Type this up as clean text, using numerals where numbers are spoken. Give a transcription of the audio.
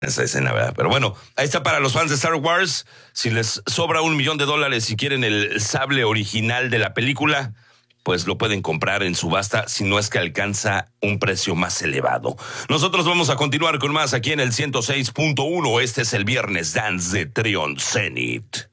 esa escena, ¿verdad? Pero bueno, ahí está para los fans de Star Wars. Si les sobra $1,000,000 y quieren el sable original de la película, pues lo pueden comprar en subasta, si no es que alcanza un precio más elevado. Nosotros vamos a continuar con más aquí en el 106.1. Este es el Viernes Dance de Trion Zenith.